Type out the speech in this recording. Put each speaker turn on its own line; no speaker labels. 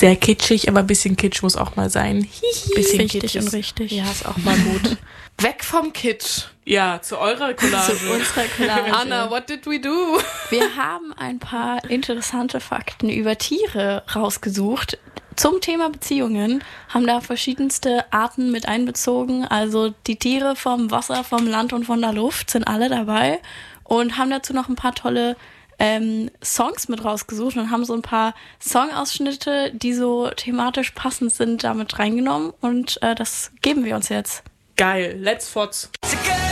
sehr kitschig, aber ein bisschen Kitsch muss auch mal sein.
Bisschen
Wichtig
Kitsch
und
ist-
richtig.
Ja, ist auch mal gut. Weg vom Kitsch.
Ja, zu eurer Collage.
Zu unserer Collage.
Anna, what did we do?
Wir haben ein paar interessante Fakten über Tiere rausgesucht. Zum Thema Beziehungen haben da verschiedenste Arten mit einbezogen. Also die Tiere vom Wasser, vom Land und von der Luft sind alle dabei und haben dazu noch ein paar tolle Songs mit rausgesucht und haben so ein paar Songausschnitte, die so thematisch passend sind, damit reingenommen. Und das geben wir uns jetzt.
Geil, let's fotz.
Together